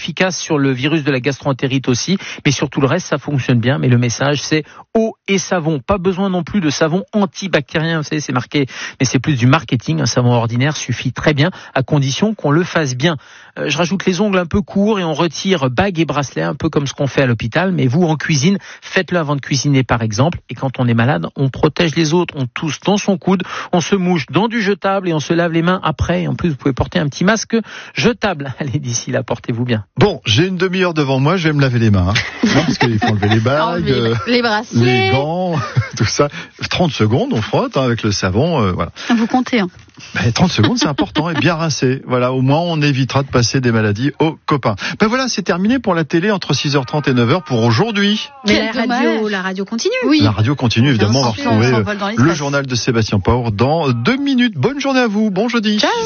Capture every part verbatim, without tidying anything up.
efficace sur le virus de la gastro-entérite aussi, mais sur tout le reste, ça fonctionne bien. Mais le message, c'est eau et savon. Pas besoin non plus de savon antibactérien, vous savez, c'est marqué, mais c'est plus du marketing. Un savon ordinaire suffit très bien, à condition qu'on le fasse bien. Euh, je rajoute les ongles un peu courts et on retire bagues et bracelets, un peu comme ce qu'on fait à l'hôpital. Mais vous, en cuisine, faites-le avant de cuisiner, par exemple. Et quand on est malade, on protège les autres, on tousse dans son coude, on se mouche dans du jetable et on se lave les mains après. Et en plus, vous pouvez porter un petit masque jetable. Allez, d'ici là, portez-vous bien. Bon, j'ai une demi-heure devant moi, je vais me laver les mains. Hein. Non, parce qu'il faut enlever les bagues, euh, les bracelets, les gants, tout ça. trente secondes, on frotte hein, avec le savon. Euh, voilà. Vous comptez, hein. Ben, trente secondes, c'est important, et bien rincé. Voilà, au moins on évitera de passer des maladies aux copains. Ben voilà, c'est terminé pour la télé entre six heures trente et neuf heures pour aujourd'hui. Mais la radio, la radio continue. Oui. La radio continue, évidemment. On va retrouver on le journal de Sébastien Paur dans deux minutes. Bonne journée à vous, bon jeudi. Ciao.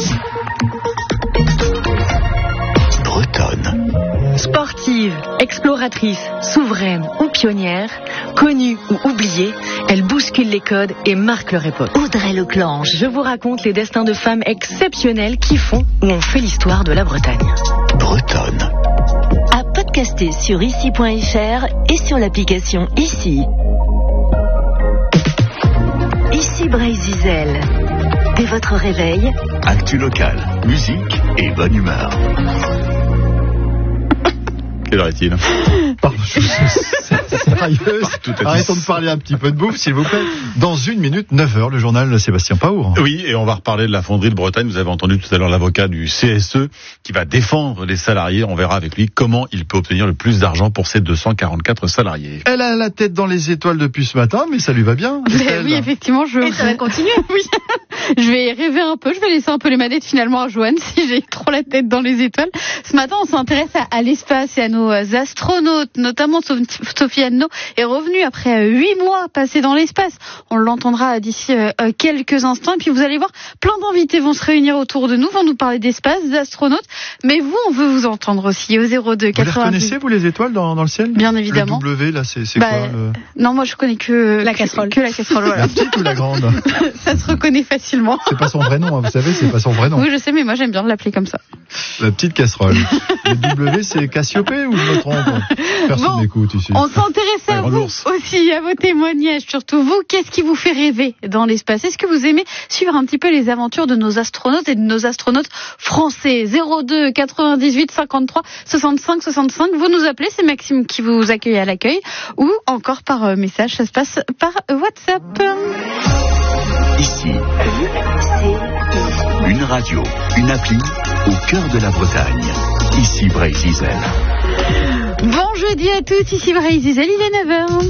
Bretonne. Sportive, exploratrice, souveraine ou pionnière, connue ou oubliée, elle bouscule les codes et marque leur époque. Audrey Leclanche. Je vous raconte les destins de femmes exceptionnelles qui font ou ont fait l'histoire de la Bretagne. Bretonne. À podcaster sur ici point f r et sur l'application Ici. Ici Bray-Zizel. Dès votre réveil, actu local, musique et bonne humeur. Quelle heure est-il ? Pardon, je suis sérieux. Arrêtons de parler un petit peu de bouffe, s'il vous plaît. Dans une minute, neuf heures, le journal de Sébastien Paur. Oui, et on va reparler de la fonderie de Bretagne. Vous avez entendu tout à l'heure l'avocat du C S E qui va défendre les salariés. On verra avec lui comment il peut obtenir le plus d'argent pour ses deux cent quarante-quatre salariés. Elle a la tête dans les étoiles depuis ce matin, mais ça lui va bien. Mais oui, effectivement, je... Et ça va continuer. Oui. Je vais rêver un peu, je vais laisser un peu les manettes finalement à Joanne si j'ai trop la tête dans les étoiles. Ce matin, on s'intéresse à, à l'espace et à nos astronautes, notamment Sophie Anneau est revenue après huit mois passés dans l'espace. On l'entendra d'ici euh, quelques instants. Et puis vous allez voir, plein d'invités vont se réunir autour de nous, vont nous parler d'espace, d'astronautes. Mais vous, on veut vous entendre aussi au zéro deux quatre-vingt-dix. Vous les reconnaissez, vous, les étoiles dans, dans le ciel ? Bien évidemment. Le W, là, c'est, c'est bah, quoi le... Non, moi je connais que la casserole. Que, que la casserole, voilà. La petite ou la grande ? Ça se reconnaît facilement. C'est pas son vrai nom, hein, vous savez, c'est pas son vrai nom. Oui, je sais, mais moi j'aime bien l'appeler comme ça. La petite casserole. Le W, c'est Cassiopée ou je me trompe ? Personne bon, n'écoute ici. On s'intéresse à vous aussi, à vos témoignages, surtout vous. Qu'est-ce qui vous fait rêver dans l'espace ? Est-ce que vous aimez suivre un petit peu les aventures de nos astronautes et de nos astronautes français ? zéro deux quatre-vingt-dix-huit cinquante-trois soixante-cinq soixante-cinq. Vous nous appelez, c'est Maxime qui vous accueille à l'accueil, ou encore par message, ça se passe par WhatsApp. Ici, une radio, une appli au cœur de la Bretagne. Ici Bray-Zizel. Bon jeudi à tous, ici Bray-Zizel, il est neuf heures.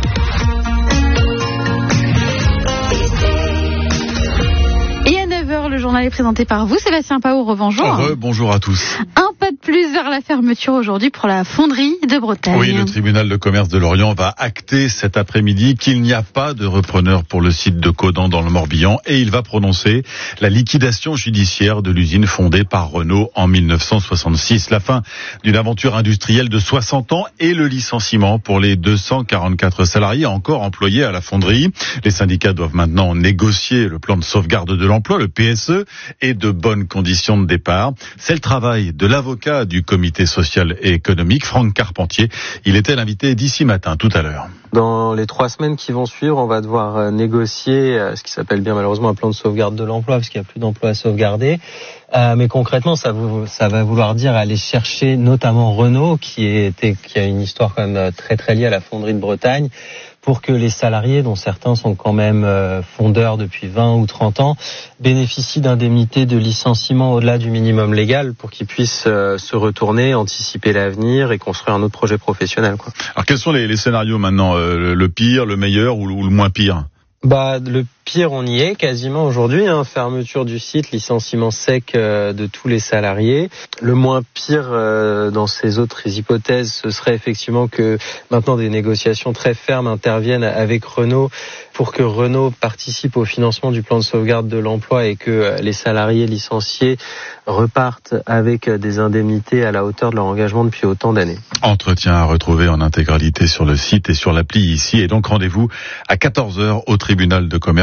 Et à neuf heures, le journal est présenté par vous, Sébastien Paur. Bonjour. Heureux, bonjour à tous. Un pas de plus vers la fermeture aujourd'hui pour la fonderie de Bretagne. Oui, le tribunal de commerce de Lorient va acter cet après-midi qu'il n'y a pas de repreneur pour le site de Caudan dans le Morbihan et il va prononcer la liquidation judiciaire de l'usine fondée par Renault en mille neuf cent soixante-six. La fin d'une aventure industrielle de soixante ans et le licenciement pour les deux cent quarante-quatre salariés encore employés à la fonderie. Les syndicats doivent maintenant négocier le plan de sauvegarde de l'emploi, le P S E, et de bonnes conditions de départ. C'est le travail de l'avocat du comité social et économique, Franck Carpentier. Il était l'invité d'ici matin, tout à l'heure. Dans les trois semaines qui vont suivre, on va devoir négocier ce qui s'appelle bien malheureusement un plan de sauvegarde de l'emploi, parce qu'il n'y a plus d'emplois à sauvegarder. Euh, mais concrètement, ça, vous, ça va vouloir dire aller chercher notamment Renault, qui, était, qui a une histoire quand même très très liée à la fonderie de Bretagne, pour que les salariés, dont certains sont quand même fondeurs depuis vingt ou trente ans, bénéficient d'indemnités de licenciement au-delà du minimum légal pour qu'ils puissent se retourner, anticiper l'avenir et construire un autre projet professionnel, quoi. Alors quels sont les, les scénarios maintenant ? euh, Le pire, le meilleur ou le, ou le moins pire ? Bah, le pire, on y est quasiment aujourd'hui, hein, fermeture du site, licenciement sec euh, de tous les salariés. Le moins pire euh, dans ces autres hypothèses, ce serait effectivement que maintenant des négociations très fermes interviennent avec Renault pour que Renault participe au financement du plan de sauvegarde de l'emploi et que les salariés licenciés repartent avec des indemnités à la hauteur de leur engagement depuis autant d'années. Entretien à retrouver en intégralité sur le site et sur l'appli ici. Et donc rendez-vous à quatorze heures au tribunal de commerce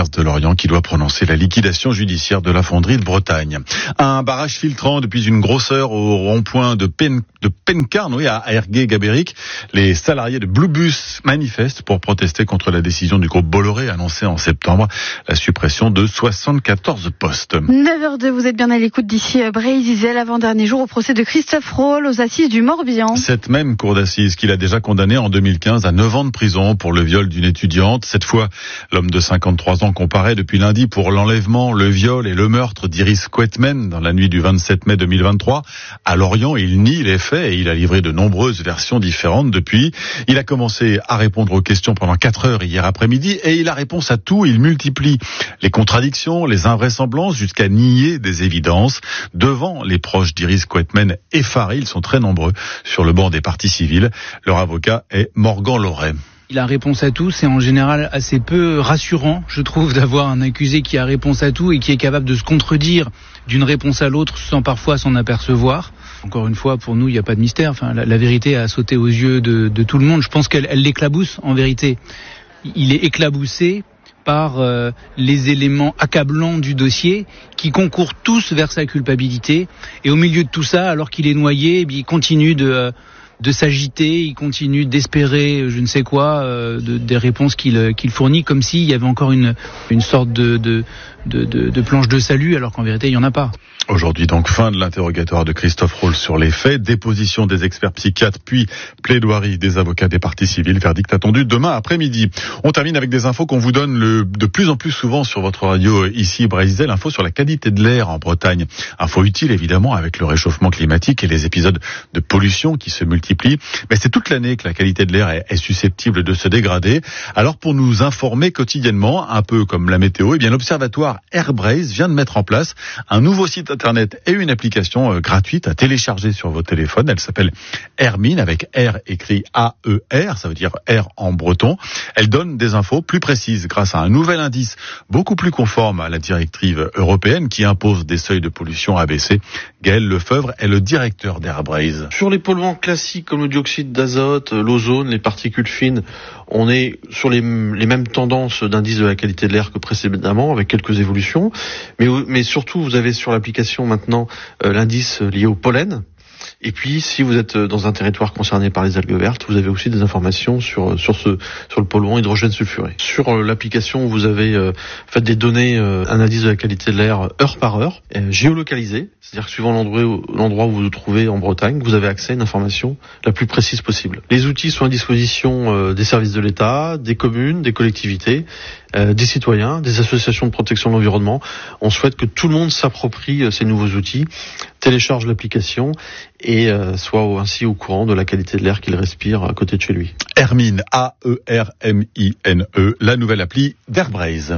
de Lorient qui doit prononcer la liquidation judiciaire de la fonderie de Bretagne. Un barrage filtrant depuis une grosse heure au rond-point de, Pen, de Pencarne, oui, à Ergué-Gabéric. Les salariés de Bluebus manifestent pour protester contre la décision du groupe Bolloré annoncée en septembre, la suppression de soixante-quatorze postes. neuf heures deux, vous êtes bien à l'écoute d'ici Brésil, l'avant-dernier jour au procès de Christophe Roll aux assises du Morbihan. Cette même cour d'assises qu'il a déjà condamné en deux mille quinze à neuf ans de prison pour le viol d'une étudiante. Cette fois, l'homme de cinquante-trois ans comparaît depuis lundi pour l'enlèvement, le viol et le meurtre d'Iris Quetmen dans la nuit du vingt-sept mai deux mille vingt-trois. À Lorient, il nie les faits et il a livré de nombreuses versions différentes depuis. Il a commencé à répondre aux questions pendant quatre heures hier après-midi et il a réponse à tout. Il multiplie les contradictions, les invraisemblances jusqu'à nier des évidences. Devant les proches d'Iris Quetmen effarés, ils sont très nombreux sur le banc des parties civiles. Leur avocat est Morgan Loret. Il a réponse à tout, c'est en général assez peu rassurant, je trouve, d'avoir un accusé qui a réponse à tout et qui est capable de se contredire d'une réponse à l'autre sans parfois s'en apercevoir. Encore une fois, pour nous, il n'y a pas de mystère. Enfin, la, la vérité a sauté aux yeux de, de tout le monde. Je pense qu'elle elle l'éclabousse, en vérité. Il est éclaboussé par euh, les éléments accablants du dossier qui concourent tous vers sa culpabilité. Et au milieu de tout ça, alors qu'il est noyé, il continue de... Euh, de s'agiter, il continue d'espérer je ne sais quoi, euh, de, des réponses qu'il, qu'il fournit, comme s'il y avait encore une, une sorte de, de, de, de, de planche de salut, alors qu'en vérité, il n'y en a pas. Aujourd'hui, donc, fin de l'interrogatoire de Christophe Roll sur les faits, déposition des experts psychiatres, puis plaidoirie des avocats des parties civiles, verdict attendu demain après-midi. On termine avec des infos qu'on vous donne le, de plus en plus souvent sur votre radio ici, Brésil, info sur la qualité de l'air en Bretagne. Info utile, évidemment, avec le réchauffement climatique et les épisodes de pollution qui se multiplient. Mais c'est toute l'année que la qualité de l'air est, est susceptible de se dégrader. Alors, pour nous informer quotidiennement, un peu comme la météo, eh bien, l'observatoire Airbrace vient de mettre en place un nouveau site internet et une application euh, gratuite à télécharger sur vos téléphones. Elle s'appelle Hermine, avec R écrit A E R, ça veut dire R en breton. Elle donne des infos plus précises grâce à un nouvel indice beaucoup plus conforme à la directive européenne qui impose des seuils de pollution abaissés. Gaël Lefebvre est le directeur d'Airbrace. Sur les polluants classiques comme le dioxyde d'azote, l'ozone, les particules fines, on est sur les, les mêmes tendances d'indice de la qualité de l'air que précédemment, avec quelques évolutions. Mais, mais surtout, vous avez sur l'application maintenant euh, l'indice lié au pollen. Et puis, si vous êtes dans un territoire concerné par les algues vertes, vous avez aussi des informations sur sur ce sur le polluant hydrogène sulfuré. Sur euh, l'application, vous avez euh, fait des données, euh, un indice de la qualité de l'air heure par heure, euh, géolocalisé, c'est-à-dire que suivant l'endroit, l'endroit où vous vous trouvez en Bretagne, vous avez accès à une information la plus précise possible. Les outils sont à disposition euh, des services de l'État, des communes, des collectivités, euh, des citoyens, des associations de protection de l'environnement. On souhaite que tout le monde s'approprie euh, ces nouveaux outils, télécharge l'application et euh, soit au, ainsi au courant de la qualité de l'air qu'il respire à côté de chez lui. Hermine, A E R M I N E, la nouvelle appli d'Airbrace.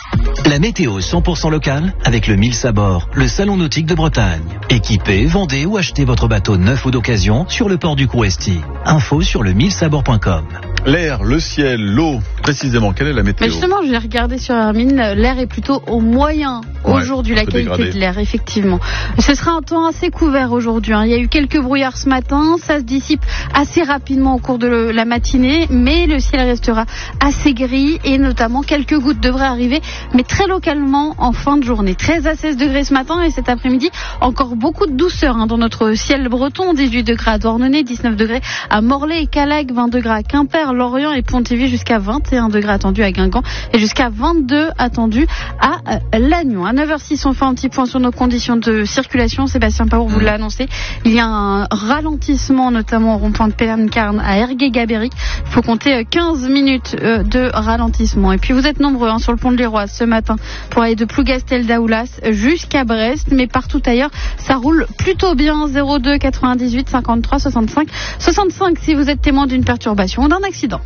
La météo cent pour cent locale avec le Mills à bord, le salon nautique de Bretagne. Équipez, vendez ou achetez votre bateau neuf ou d'occasion sur le port du Couesti. Info sur le mills à bord point com. L'air, le ciel, l'eau, précisément, quelle est la météo? Mais justement, je vais regarder sur Hermine, l'air est plutôt au moyen ouais, aujourd'hui, la qualité dégradé. de l'air, effectivement. Ce sera un temps assez couvert aujourd'hui, hein. Il y a eu quelques brouillards ce matin, ça se dissipe assez rapidement au cours de le, la matinée, mais le ciel restera assez gris et notamment quelques gouttes devraient arriver, mais très localement en fin de journée. treize à seize degrés ce matin et cet après-midi, encore beaucoup de douceur hein, dans notre ciel breton, dix-huit degrés à Douarnenez, dix-neuf degrés à Morlaix et Calagues, vingt degrés à Quimper, Lorient et Pontivy, jusqu'à vingt et un degrés attendus à Guingamp et jusqu'à vingt-deux attendus à euh, Lannion. À neuf heures six, on fait un petit point sur nos conditions de circulation. Sébastien Paour vous l'a annoncé. Il y a un ralentissement, notamment au rond-point de Pencarne à Ergué-Gabéric. Il faut compter quinze minutes euh, de ralentissement. Et puis vous êtes nombreux hein, sur le pont de l'Héroise ce matin pour aller de Plougastel d'Aoulas jusqu'à Brest, mais partout ailleurs, ça roule plutôt bien. zéro deux quatre-vingt-dix-huit cinquante-trois soixante-cinq soixante-cinq si vous êtes témoin d'une perturbation ou d'un accident.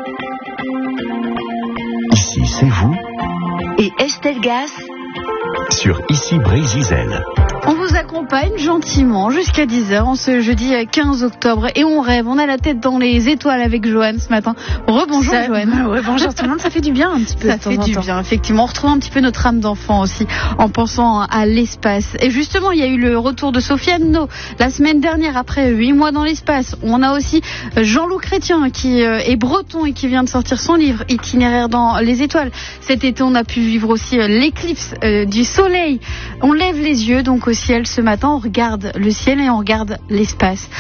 Ici, c'est vous. Et Estelle Gas, sur Ici Brésil. On vous accompagne gentiment jusqu'à dix heures en ce jeudi quinze octobre et on rêve, on a la tête dans les étoiles avec Joanne ce matin. Rebonjour ça, Joanne. Ouais, bonjour tout le monde, ça fait du bien un petit peu. Ça fait du bien, effectivement. On retrouve un petit peu notre âme d'enfant aussi en pensant à l'espace. Et justement, il y a eu le retour de Sofiane No la semaine dernière après huit mois dans l'espace. On a aussi Jean-Loup Chrétien qui est breton et qui vient de sortir son livre Itinéraire dans les étoiles. Cet été, on a pu vivre aussi l'éclipse du soleil. On lève les yeux donc au ciel ce matin, on regarde le ciel et on regarde l'espace.